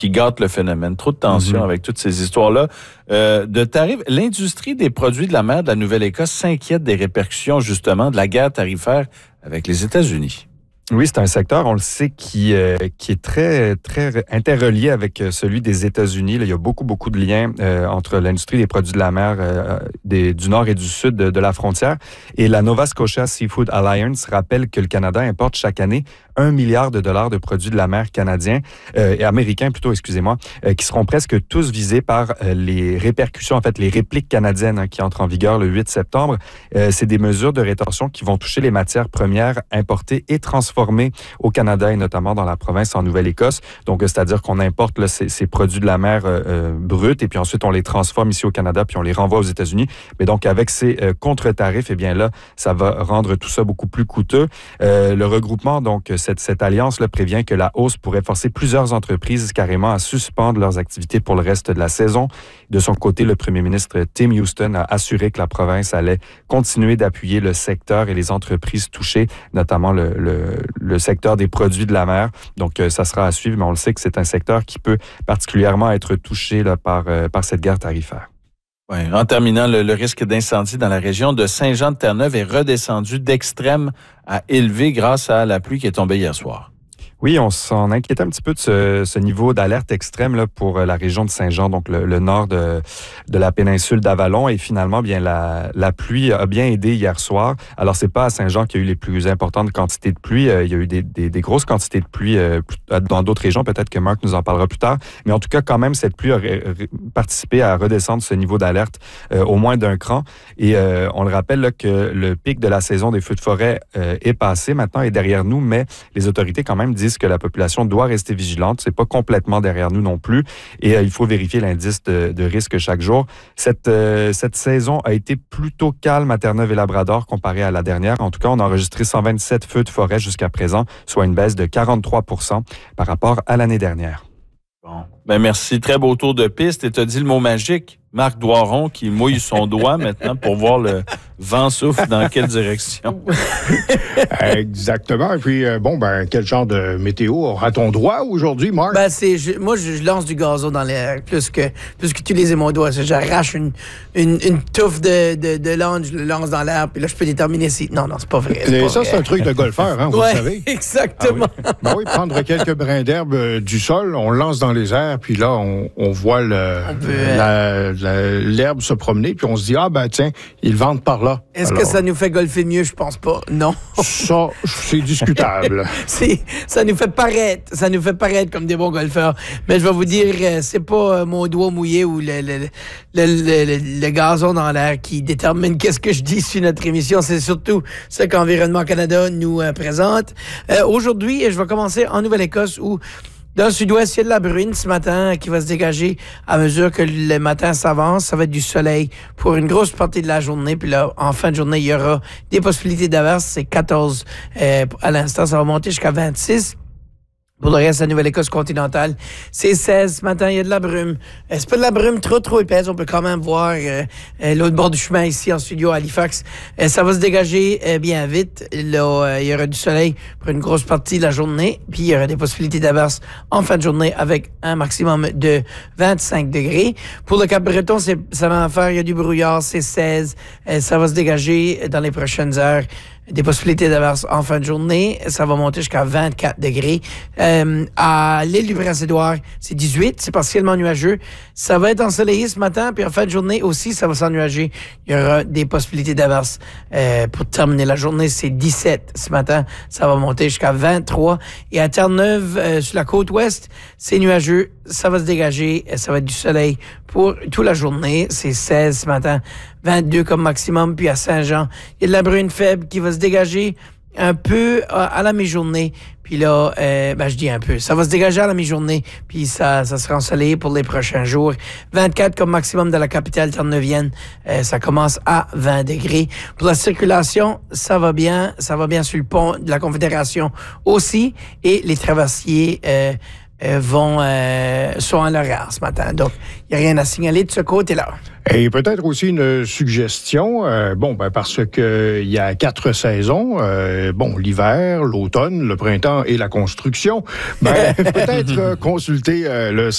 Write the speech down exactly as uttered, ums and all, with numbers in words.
qui gâte le phénomène. Trop de tension mm-hmm. avec toutes ces histoires-là. Euh, de tarifs, l'industrie des produits de la mer de la Nouvelle-Écosse s'inquiète des répercussions, justement, de la guerre tarifaire avec les États-Unis. Oui, c'est un secteur, on le sait, qui, euh, qui est très, très interrelié avec celui des États-Unis. Là, il y a beaucoup, beaucoup de liens euh, entre l'industrie des produits de la mer euh, des, du nord et du sud de, de la frontière. Et la Nova Scotia Seafood Alliance rappelle que le Canada importe chaque année un milliard de dollars de produits de la mer canadiens, euh, et américains plutôt, excusez-moi, euh, qui seront presque tous visés par euh, les répercussions, en fait, les répliques canadiennes hein, qui entrent en vigueur le huit septembre. Euh, c'est des mesures de rétorsion qui vont toucher les matières premières importées et transformées au Canada et notamment dans la province en Nouvelle-Écosse. Donc, c'est-à-dire qu'on importe là, ces, ces produits de la mer euh, euh, bruts et puis ensuite on les transforme ici au Canada puis on les renvoie aux États-Unis. Mais donc, avec ces euh, contre-tarifs, eh bien là, ça va rendre tout ça beaucoup plus coûteux. Euh, le regroupement, donc, Cette, cette alliance-là prévient que la hausse pourrait forcer plusieurs entreprises carrément à suspendre leurs activités pour le reste de la saison. De son côté, le premier ministre Tim Houston a assuré que la province allait continuer d'appuyer le secteur et les entreprises touchées, notamment le, le, le secteur des produits de la mer. Donc, euh, ça sera à suivre, mais on le sait que c'est un secteur qui peut particulièrement être touché là, par, euh, par cette guerre tarifaire. Ouais. En terminant, le, le risque d'incendie dans la région de Saint-Jean-de-Terre-Neuve est redescendu d'extrême à élevé grâce à la pluie qui est tombée hier soir. Oui, on s'en inquiétait un petit peu de ce, ce niveau d'alerte extrême là, pour la région de Saint-Jean, donc le, le nord de, de la péninsule d'Avalon. Et finalement, bien la, la pluie a bien aidé hier soir. Alors, c'est pas à Saint-Jean qu'il y a eu les plus importantes quantités de pluie. Euh, il y a eu des, des, des grosses quantités de pluie euh, dans d'autres régions. Peut-être que Marc nous en parlera plus tard. Mais en tout cas, quand même, cette pluie a ré, ré, participé à redescendre ce niveau d'alerte euh, au moins d'un cran. Et euh, on le rappelle là, que le pic de la saison des feux de forêt euh, est passé maintenant, est derrière nous. Mais les autorités, quand même, disent que la population doit rester vigilante. C'est pas complètement derrière nous non plus. Et euh, il faut vérifier l'indice de, de risque chaque jour. Cette, euh, cette saison a été plutôt calme à Terre-Neuve et Labrador comparée à la dernière. En tout cas, on a enregistré cent vingt-sept feux de forêt jusqu'à présent, soit une baisse de quarante-trois pour cent par rapport à l'année dernière. Bon. Ben merci. Très beau tour de piste. Et tu as dit le mot magique. Marc Doiron qui mouille son doigt maintenant pour voir le vent souffle dans quelle direction. Exactement. Et puis, euh, bon, ben, quel genre de météo aura-t-on droit aujourd'hui, Marc? Ben, c'est, je, moi, je, je lance du gazon dans l'air, plus que, plus qu'utiliser mon doigt. J'arrache une, une, une touffe de, de, de langue, je le lance dans l'air, puis là, je peux déterminer si... Non, non, c'est pas vrai. C'est Et pas ça, vrai. c'est un truc de golfeur, hein, vous ouais, le savez. Exactement. Ah oui. Ben oui, prendre quelques brins d'herbe euh, du sol, on le lance dans les airs, puis là, on, on voit le, on peut, euh... la, la, l'herbe se promener, puis on se dit, ah ben tiens, ils vendent par là. Est-ce Alors, que ça nous fait golfer mieux? Je pense pas. Non. Ça, c'est discutable. c'est, ça nous fait paraître, ça nous fait paraître comme des bons golfeurs. Mais je vais vous dire, c'est pas mon doigt mouillé ou le, le, le, le, le gazon dans l'air qui détermine qu'est-ce que je dis sur notre émission. C'est surtout ce qu'Environnement Canada nous euh, présente. Euh, aujourd'hui, je vais commencer en Nouvelle-Écosse où dans le sud-ouest, il y a de la bruine ce matin qui va se dégager à mesure que le matin s'avance. Ça va être du soleil pour une grosse partie de la journée. Puis là, en fin de journée, il y aura des possibilités d'averses. C'est quatorze euh, à l'instant. Ça va monter jusqu'à vingt-six. Pour le reste, la Nouvelle-Écosse continentale, c'est seize. Ce matin, il y a de la brume. Euh, c'est pas de la brume trop, trop épaisse. On peut quand même voir euh, euh, l'autre bord du chemin ici en studio à Halifax. Euh, ça va se dégager euh, bien vite. Là, euh, il y aura du soleil pour une grosse partie de la journée. Puis, il y aura des possibilités d'averses en fin de journée avec un maximum de vingt-cinq degrés. Pour le Cap-Breton, c'est, ça va en faire. Il y a du brouillard, c'est seize. Euh, ça va se dégager dans les prochaines heures. Des possibilités d'averses en fin de journée. Ça va monter jusqu'à vingt-quatre degrés. Euh, à l'île du Prince-Édouard, c'est dix-huit. C'est partiellement nuageux. Ça va être ensoleillé ce matin. Puis en fin de journée aussi, ça va s'ennuager. Il y aura des possibilités d'averses. Euh, pour terminer la journée, c'est dix-sept. Ce matin, ça va monter jusqu'à vingt-trois. Et à Terre-Neuve, euh, sur la côte ouest, c'est nuageux. Ça va se dégager. Ça va être du soleil pour toute la journée. C'est seize ce matin. vingt-deux comme maximum. Puis à Saint-Jean, il y a de la bruine faible qui va se dégager un peu à, à la mi-journée. Puis là, euh, ben je dis un peu. Ça va se dégager à la mi-journée. Puis ça, ça sera ensoleillé pour les prochains jours. vingt-quatre comme maximum dans la capitale terre-neuvienne. Euh, ça commence à vingt degrés. Pour la circulation, ça va bien. Ça va bien sur le pont de la Confédération aussi. Et les traversiers euh, euh, vont euh, sont à l'horaire ce matin. Donc, il n'y a rien à signaler de ce côté-là. Et peut-être aussi une suggestion, euh, bon, ben parce que il y a quatre saisons, euh, bon, l'hiver, l'automne, le printemps et la construction, ben peut-être euh, consulter euh, le